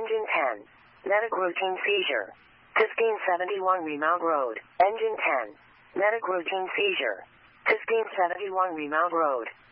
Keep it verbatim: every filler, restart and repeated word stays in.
Engine ten. Medic routine seizure. fifteen seventy-one Remount Road. Engine ten. Medic routine seizure. fifteen seventy-one Remount Road.